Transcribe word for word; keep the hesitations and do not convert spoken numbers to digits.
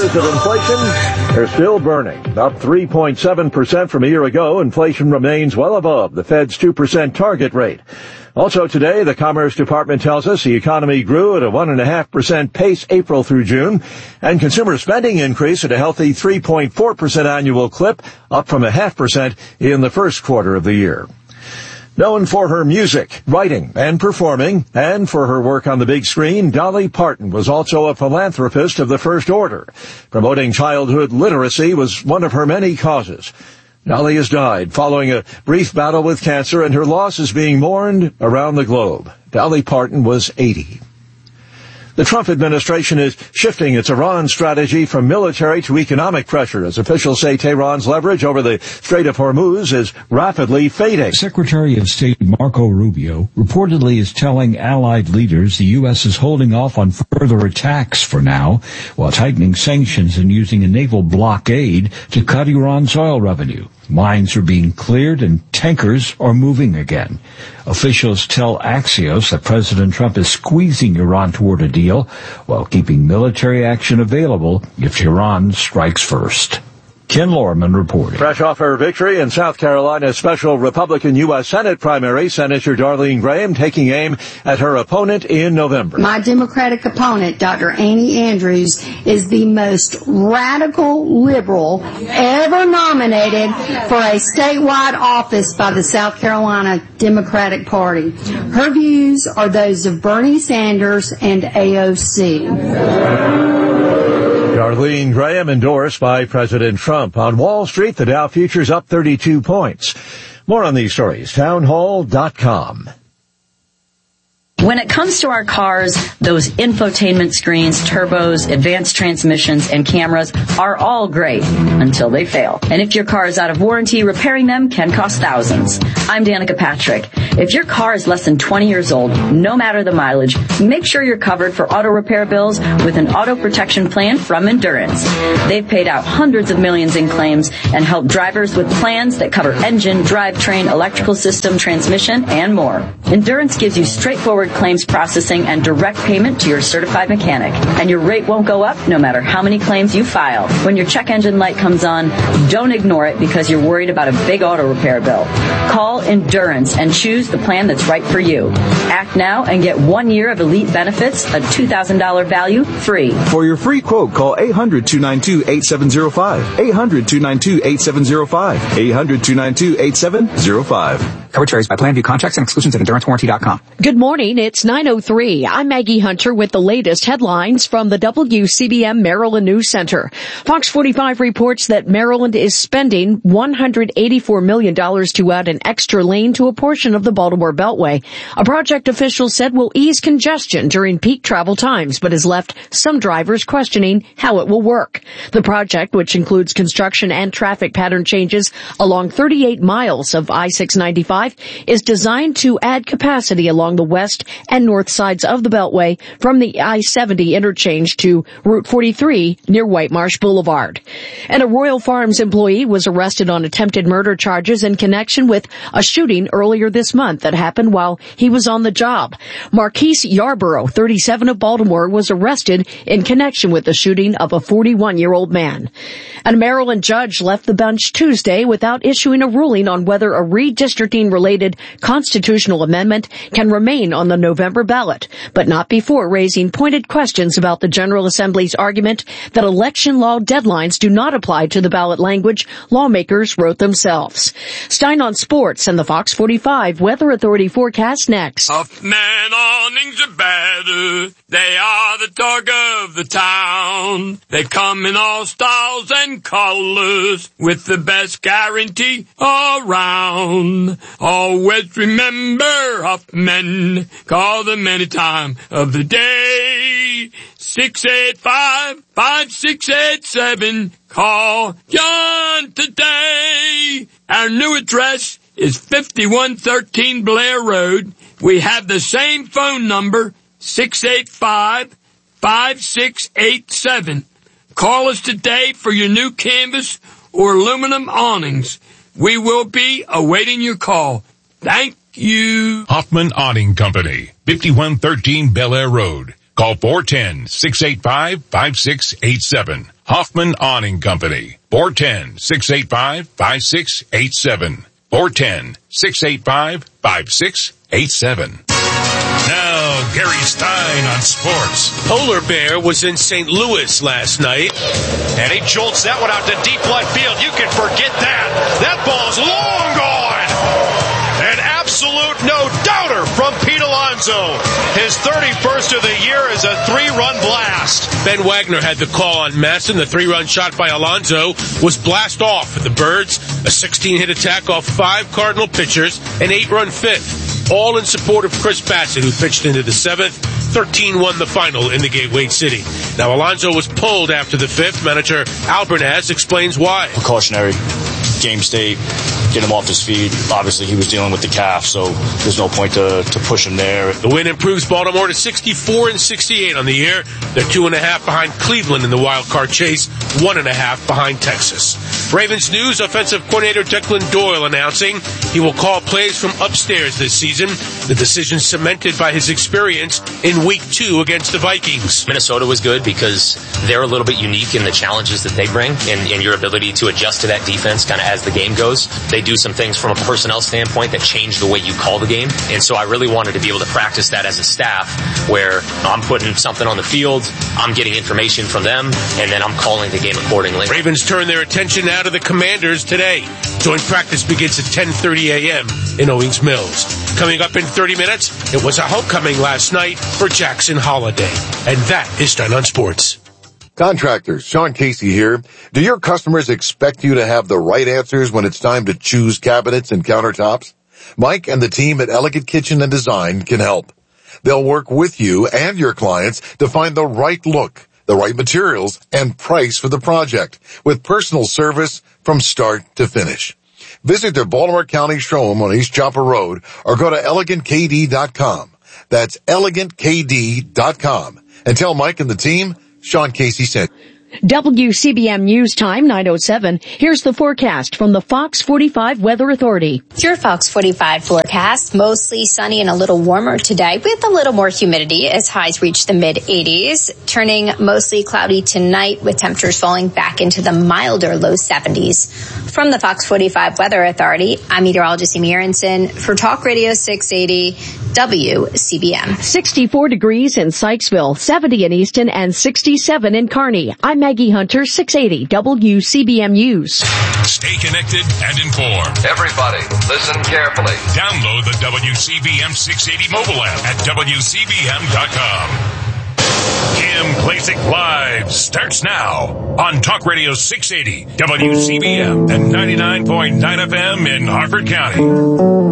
numbers of inflation, they're still burning. Up three point seven percent from a year ago, inflation remains well above the Fed's two percent target rate. Also today, the Commerce Department tells us the economy grew at a one point five percent pace April through June, and consumer spending increased at a healthy three point four percent annual clip, up from a half percent in the first quarter of the year. Known for her music, writing, and performing, and for her work on the big screen, Dolly Parton was also a philanthropist of the first order. Promoting childhood literacy was one of her many causes. Dolly has died following a brief battle with cancer, and her loss is being mourned around the globe. Dolly Parton was eighty. The Trump administration is shifting its Iran strategy from military to economic pressure as officials say Tehran's leverage over the Strait of Hormuz is rapidly fading. Secretary of State Marco Rubio reportedly is telling allied leaders the U S is holding off on further attacks for now, while tightening sanctions and using a naval blockade to cut Iran's oil revenue. Mines are being cleared and tankers are moving again. Officials tell Axios that President Trump is squeezing Iran toward a deal while keeping military action available if Tehran strikes first. Ken Lorman reporting. Fresh off her victory in South Carolina's special Republican U S Senate primary, Senator Darlene Graham taking aim at her opponent in November. My Democratic opponent, Doctor Annie Andrews, is the most radical liberal ever nominated for a statewide office by the South Carolina Democratic Party. Her views are those of Bernie Sanders and A O C. Darlene Graham endorsed by President Trump. On Wall Street, the Dow futures up thirty-two points. More on these stories, townhall dot com. When it comes to our cars, those infotainment screens, turbos, advanced transmissions, and cameras are all great until they fail. And if your car is out of warranty, repairing them can cost thousands. I'm Danica Patrick. If your car is less than twenty years old, no matter the mileage, make sure you're covered for auto repair bills with an auto protection plan from Endurance. They've paid out hundreds of millions in claims and helped drivers with plans that cover engine, drivetrain, electrical system, transmission, and more. Endurance gives you straightforward claims processing and direct payment to your certified mechanic. And your rate won't go up no matter how many claims you file. When your check engine light comes on, don't ignore it because you're worried about a big auto repair bill. Call Endurance and choose the plan that's right for you. Act now and get one year of elite benefits, a two thousand dollars value, free. For your free quote, call eight hundred, two nine two, eight seven zero five. eight hundred, two nine two, eight seven zero five. eight hundred, two nine two, eight seven zero five. Coverage varies by plan. View contracts and exclusions at endurance warranty dot com. Good morning. It's nine oh three. I'm Maggie Hunter with the latest headlines from the W C B M Maryland News Center. Fox forty-five reports that Maryland is spending one hundred eighty-four million dollars to add an extra lane to a portion of the Baltimore Beltway. A project official said will ease congestion during peak travel times, but has left some drivers questioning how it will work. The project, which includes construction and traffic pattern changes along thirty-eight miles of I six ninety-five, is designed to add capacity along the west and north sides of the Beltway from the I seventy interchange to Route forty-three near White Marsh Boulevard. And a Royal Farms employee was arrested on attempted murder charges in connection with a shooting earlier this month that happened while he was on the job. Marquise Yarborough, thirty-seven, of Baltimore, was arrested in connection with the shooting of a forty-one-year-old man. And a Maryland judge left the bench Tuesday without issuing a ruling on whether a redistricting-related constitutional amendment can remain on the November ballot, but not before raising pointed questions about the General Assembly's argument that election law deadlines do not apply to the ballot language lawmakers wrote themselves. Stein on sports and the Fox forty-five Weather Authority forecast next. Huffman awnings are better. They are the talk of the town. They come in all styles and colors with the best guarantee around. Always remember Huffman. Call them any time of the day. six eight five, five six eight seven. Call John today. Our new address is fifty-one thirteen Blair Road. We have the same phone number, six eight five, five six eight seven. Call us today for your new canvas or aluminum awnings. We will be awaiting your call. Thank you. Hoffman Awning Company, fifty-one thirteen Bel Air Road. Call four one zero, six eight five, five six eight seven. Hoffman Awning Company. four one zero, six eight five, five six eight seven. four one zero, six eight five, five six eight seven. Now, Gary Stein on sports. Polar Bear was in Saint Louis last night, and he jolts that one out to deep left field. You can forget that. That ball's long gone. An absolute no-doubter from Pete Alonso. His thirty-first of the year is a three-run blast. Ben Wagner had the call on Masson. The three-run shot by Alonso was blast off for the Birds. A sixteen-hit attack off five Cardinal pitchers, an eight-run fifth. All in support of Chris Bassett, who pitched into the seventh. thirteen won the final in the Gateway City. Now, Alonso was pulled after the fifth. Manager Albernaz explains why. Precautionary game state, get him off his feet. Obviously, he was dealing with the calf, so there's no point to, to push him there. The win improves Baltimore to sixty-four and sixty-eight on the year. They're two and a half behind Cleveland in the wild card chase, one and a half behind Texas. Ravens News offensive coordinator Declan Doyle announcing he will call plays from upstairs this season. The decision cemented by his experience in week two against the Vikings. Minnesota was good because they're a little bit unique in the challenges that they bring and, and your ability to adjust to that defense kind of as the game goes. They do some things from a personnel standpoint that change the way you call the game. And so I really wanted to be able to practice that as a staff where I'm putting something on the field, I'm getting information from them, and then I'm calling the game accordingly. Ravens turn their attention now to the Commanders today. Joint practice begins at ten thirty a.m. in Owings Mills. Coming up in thirty minutes, it was a homecoming last night for Jackson Holiday. And that is Done on Sports. Contractors, Sean Casey here. Do your customers expect you to have the right answers when it's time to choose cabinets and countertops? Mike and the team at Elegant Kitchen and Design can help. They'll work with you and your clients to find the right look, the right materials, and price for the project, with personal service from start to finish. Visit their Baltimore County showroom on East Chopper Road or go to elegant k d dot com. That's elegant k d dot com. And tell Mike and the team Sean Casey sent. W C B M News Time, nine oh seven. Here's the forecast from the Fox forty-five Weather Authority. It's your Fox forty-five forecast. Mostly sunny and a little warmer today with a little more humidity as highs reach the mid eighties. Turning mostly cloudy tonight with temperatures falling back into the milder low seventies. From the Fox forty-five Weather Authority, I'm meteorologist Amy Aronson for Talk Radio six eighty W C B M. sixty-four degrees in Sykesville, seventy in Easton, and sixty-seven in Kearney. I'm Maggie Hunter, six eighty W C B M News. Stay connected and informed. Everybody, listen carefully. Download the W C B M six eighty mobile app at W C B M dot com. Kim Klacik Live starts now on Talk Radio six eighty W C B M and ninety-nine point nine F M in Harford County.